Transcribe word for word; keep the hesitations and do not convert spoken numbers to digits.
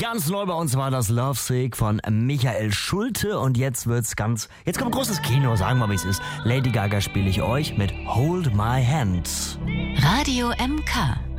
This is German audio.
Ganz neu bei uns war das Lovesick von Michael Schulte und jetzt wird's ganz, jetzt kommt großes Kino, sagen wir wie es ist. Lady Gaga spiele ich euch mit Hold My Hand. Radio M K.